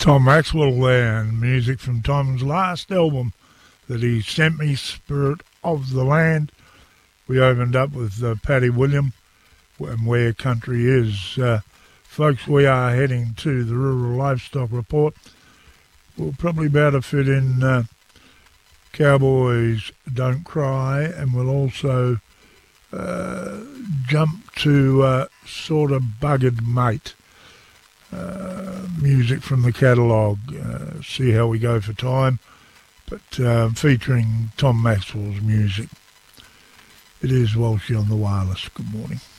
Tom Maxwell there, and music from Tom's last album that he sent me, Spirit of the Land. We opened up with Paddy William and Where Country Is. Folks, we are heading to the Rural Livestock Report. We'll probably be able to fit in Cowboys Don't Cry, and we'll also jump to Sort of Buggered Mate. Music from the catalogue, see how we go for time, but featuring Tom Maxwell's music. It is Walshy on the Wireless. Good morning.